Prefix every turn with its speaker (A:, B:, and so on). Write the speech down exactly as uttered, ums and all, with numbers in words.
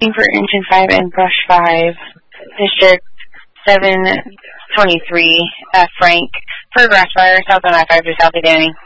A: for Engine five and Brush five, District seven twenty-three, uh, Frank, for grass fire, south on I five to South of Danny.